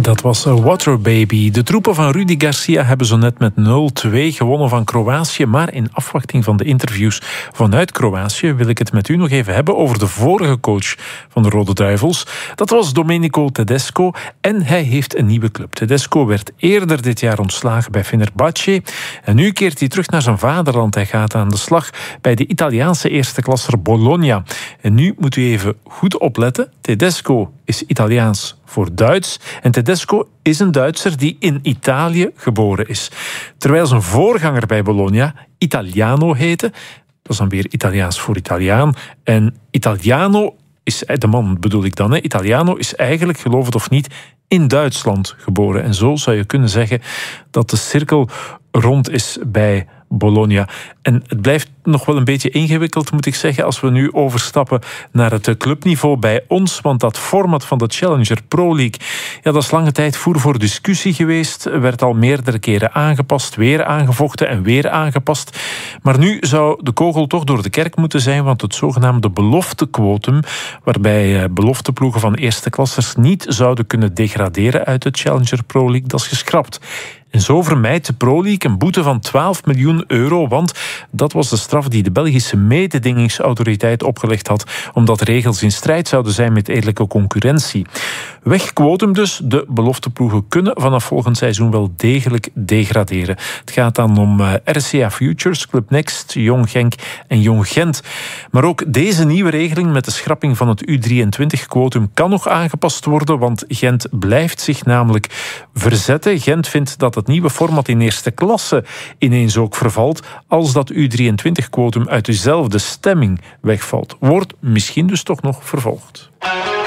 Dat was Water Baby. De troepen van Rudy Garcia hebben zo net met 0-2 gewonnen van Kroatië. Maar in afwachting van de interviews vanuit Kroatië wil ik het met u nog even hebben over de vorige coach van de Rode Duivels. Dat was Domenico Tedesco en hij heeft een nieuwe club. Tedesco werd eerder dit jaar ontslagen bij Fenerbahce. En nu keert hij terug naar zijn vaderland. Hij gaat aan de slag bij de Italiaanse eerste klasser Bologna. En nu moet u even goed opletten. Tedesco is Italiaans voor Duits. En Tedesco is een Duitser die in Italië geboren is. Terwijl zijn voorganger bij Bologna Italiano heette. Dat is dan weer Italiaans voor Italiaan. En Italiano is, de man bedoel ik dan, Italiano is eigenlijk, geloof het of niet, in Duitsland geboren. En zo zou je kunnen zeggen dat de cirkel rond is bij Bologna. En het blijft nog wel een beetje ingewikkeld, moet ik zeggen, als we nu overstappen naar het clubniveau bij ons. Want dat format van de Challenger Pro League, ja, dat is lange tijd voer voor discussie geweest. Werd al meerdere keren aangepast, weer aangevochten en weer aangepast. Maar nu zou de kogel toch door de kerk moeten zijn, want het zogenaamde beloftequotum, waarbij belofteploegen van eerste klassers niet zouden kunnen degraderen uit de Challenger Pro League, dat is geschrapt. En zo vermijdt de Pro League een boete van 12 miljoen euro, want dat was de straf die de Belgische mededingingsautoriteit opgelegd had, omdat regels in strijd zouden zijn met eerlijke concurrentie. Weg quotum dus, de belofteploegen kunnen vanaf volgend seizoen wel degelijk degraderen. Het gaat dan om RCA Futures, Club Next, Jong Genk en Jong Gent. Maar ook deze nieuwe regeling met de schrapping van het U23-quotum kan nog aangepast worden, want Gent blijft zich namelijk verzetten. Gent vindt dat het nieuwe format in eerste klasse ineens ook vervalt als dat U23-quotum uit dezelfde stemming wegvalt. Wordt misschien dus toch nog vervolgd.